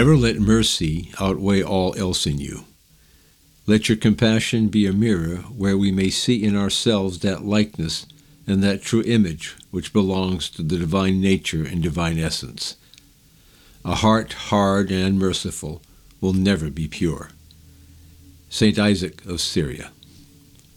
Never let mercy outweigh all else in you. Let your compassion be a mirror where we may see in ourselves that likeness and that true image which belongs to the divine nature and divine essence. A heart hard and unmerciful will never be pure. Saint Isaac of Syria.